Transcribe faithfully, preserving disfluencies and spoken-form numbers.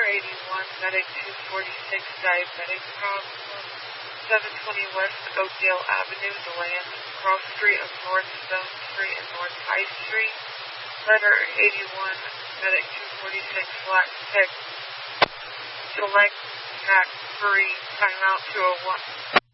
eighty-one, Medic two forty-six, diabetic problem. seven twenty West Oakdale Avenue, Deland, cross street of North Stone Street and North High Street. Letter eighty-one, Medic two forty-six, Flat Tech, Select Pack three, timeout two oh one.